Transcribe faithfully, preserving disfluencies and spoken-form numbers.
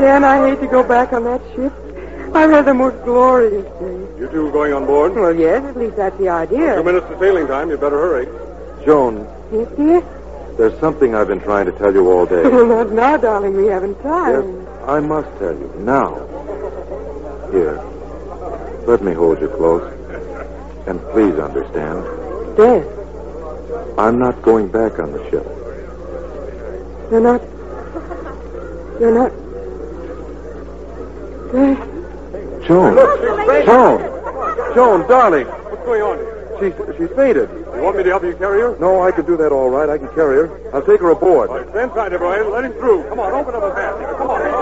Dan, I hate to go back on that ship. I've had the most glorious day. You two going on board? Well, yes, at least that's the idea. Two minutes to sailing time. You'd better hurry. Joan, Yes, dear? there's something I've been trying to tell you all day. Well, not now, darling. We haven't time. Yes, I must tell you. Now. Here. Let me hold you close. And please understand. Dan, I'm not going back on the ship. you're not... You're not... Dan... Joan. Joan. Joan, darling. What's going on here? She's, she's fainted. You want me to help you carry her? No, I can do that all right. I can carry her. I'll take her aboard. All right, stand side, everybody. Let him through. Come on, open up a path. Come on.